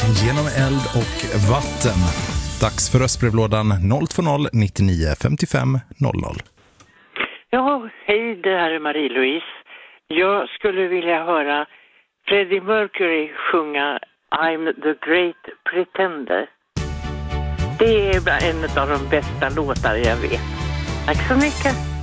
Genom eld och vatten. Dags för röstbrevlådan 020 99 55 00. Ja, hej, det här är Marie-Louise. Jag skulle vilja höra Freddie Mercury sjunga I'm the Great Pretender. Det är en av de bästa låtar jag vet. Tack så mycket.